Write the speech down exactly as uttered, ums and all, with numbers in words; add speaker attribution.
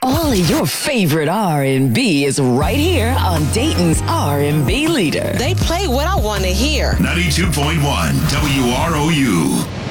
Speaker 1: All of your favorite R and B is right here on Dayton's R and B leader.
Speaker 2: They play what I want to hear.
Speaker 3: ninety-two point one W R O U.